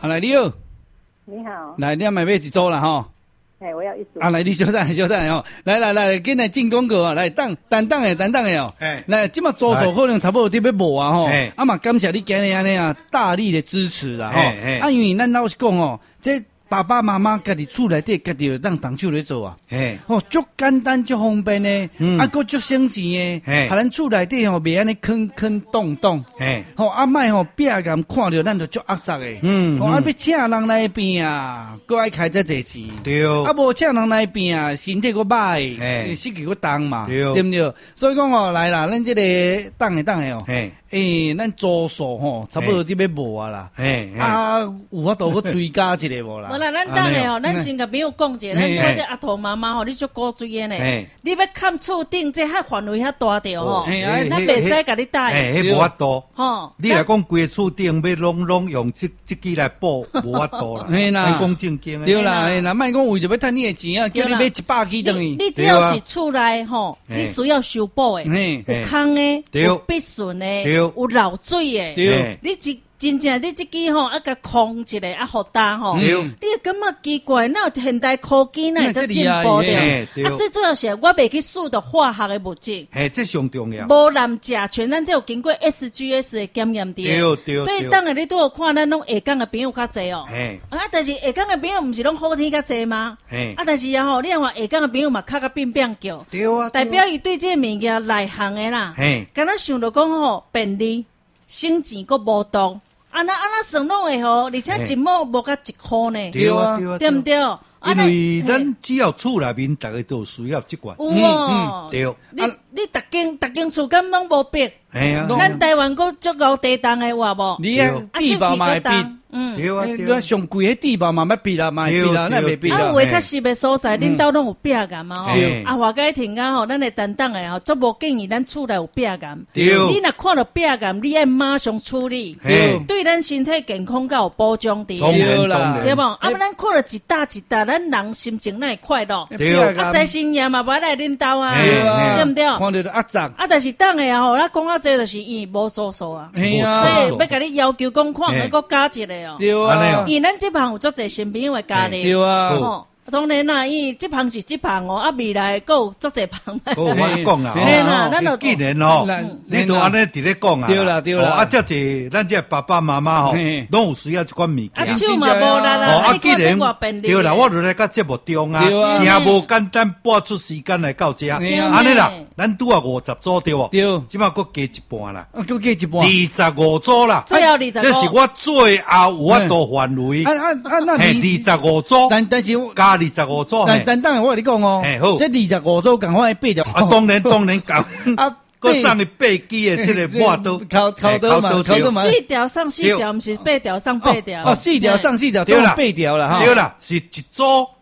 来你好， 你好， 来你买一组啦吼。 我要一组。 来你稍等吼，来，紧来进广告啊！来等的哦。来，即马组数可能差不多得要无啊吼。嘛感谢你今日安尼啊大力的支持啦吼。因为咱老实讲哦，这爸爸妈妈家己厝内底家己有当动手咧做啊。足简单足方便呢，佫足省钱诶。咱厝内底吼袂安尼坑洞。莫吼壁岩看着咱就足压榨诶。要请人来变啊，佫爱开遮济钱。 对。 无请人来变啊，身体佫歹，膝盖佫重嘛，对不对？所以讲哦，来啦，咱这个等的哦。咱组数吼，差不多得要无啊啦。有法度佫追加一个无啦？ 无啦，咱等的吼，咱先甲朋友讲者，咱或者阿头妈妈吼，你足古锥的呢。你要看厝顶，这遐范围遐大着吼，咱袂使甲你答应。 迄无法度。吼，你来讲规厝顶要拢用这支来补，无法度啦。你讲正经的。 对啦，莫讲为着要趁你的钱啊，叫你买100支等于。 你只要是厝内吼，你需要修补的，有空的，有必顺的。有漏水诶，你真正你这支吼，甲空一个互搭吼，你会感觉奇怪，哪有现代科技哪会这进步着？最主要是我袂去使到化学的物质， 这上重要。 无染甲醛，咱这有经过 SGS 的检验的，所以当下你都有看咱拢下港的朋友较济哦。但是下港的朋友毋是拢好天较济吗？但是吼，你看下港的朋友嘛，较变叫，代表伊对这物件内行的啦。敢若想着讲吼，便利。省钱佫无毒，安那算拢会好，而且一毛无甲1箍呢， 对不对？ 因为咱只要厝内面，大家都需要这款。对。 你逐间厝敢拢无逼？咱台湾佫足够地动的话无？ 你地包嘛会逼， 对。 上贵的地包嘛要逼啦，嘛逼啦，咱袂逼啦。 有较实的所在，恁兜拢有壁岩嘛吼。外界听讲吼，咱会担当的吼，足无建议咱厝内有壁岩。你若看到壁岩，你爱马上处理，对咱身体健康较有保障的。 对啦， 对无？咱看到一搭，咱人心情哪会快乐？财神爷嘛无来恁兜啊，对不对？ 看到就压榨。 但是当下吼，咱讲这就是伊无做数啊，所以要甲你要求讲看还佫加一个哦。 对啊， 因为咱这项有足侪新朋友的家里。 对啊。 当然啦，伊这项是这项哦，未来佫有足侪项。 我讲啦， 嘿啦，咱就既然吼，你都安尼伫咧讲啊， 对啦， 遮济咱这爸爸妈妈吼，拢有需要这款物件。 手嘛无力啦， 既然对啦，我就来到节目中啊，真无简单，拨出时间来到这，安尼啦，咱拄啊50组对无？ 对， 即马佫加一半啦， 佫加一半 ，25组啦， 最后25组， 这是我最后有法度范围。 那 25组， 但是加25组， 但当然我跟你讲哦，这25组赶快8条。 当然讲啊，佮送去8支的这个抹刀， 考刀嘛 ，4条上4条，不是8条上8条。 4条上4条，对啦，8条啦， 对啦，是一组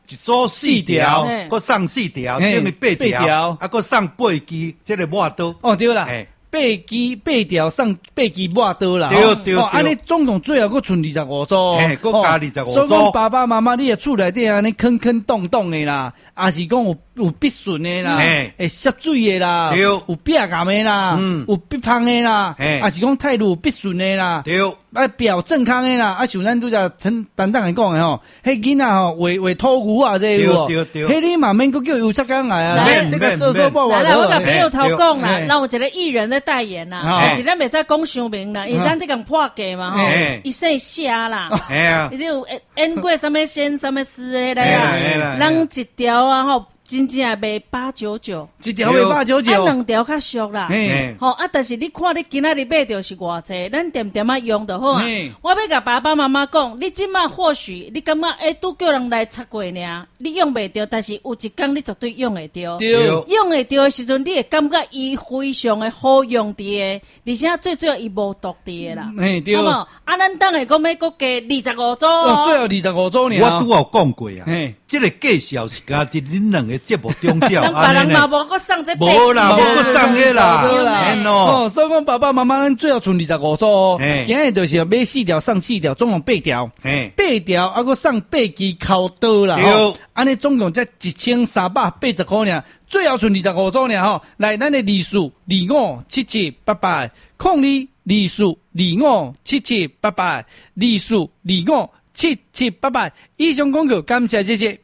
4条，佮送4条，等于8条，佮送8支这个抹刀。 哦，对啦。8条送8支抹刀啦， 对， 安尼总共最后佫剩25组， 佫加25组。 所以讲爸爸妈妈，你的厝内底安尼坑洞的啦，也是讲有必顺的啦，会吸水的啦，有壁岩的啦，有必芳的啦，也是讲态度有必顺的啦，表正康的啦，像咱拄则陈担当来讲的吼，迄囡仔吼画土牛啊这有，迄你嘛免佫叫油漆工来啊，这个说不完。 来，我甲朋友头讲啦，咱有一个艺人的代言啦，但是咱袂使讲伤明啦，因为咱这讲破价嘛吼，伊说虾啦，伊就有演过什么仙什么诗的啦，咱一条啊吼。真正卖899， 一条卖899， 两条较俗啦。但是你看你今仔日买着是偌济，咱点点啊用就好啊。我要甲爸爸妈妈讲，你即马或许你感觉拄叫人来擦过尔，你用袂着，但是有一天你绝对用会着。用会着的时阵，你会感觉伊非常的好用的，而且最主要伊无毒的啦。好无？咱等下讲要佫加25组， 最后25组尔。 我拄有讲过啊，这个介绍是家伫恁两个节目中照， 别人嘛无佫送这， 无啦，无佫送个啦， 所以讲爸爸妈妈咱最后剩25组哦，今日就是买4条送4条，总共8条，8条啊佫送8支烤刀啦，安尼总共才1380块尔，最后剩25组尔吼，来咱的利数257788，0224257788，利数25 7788。以上广告，感谢谢谢。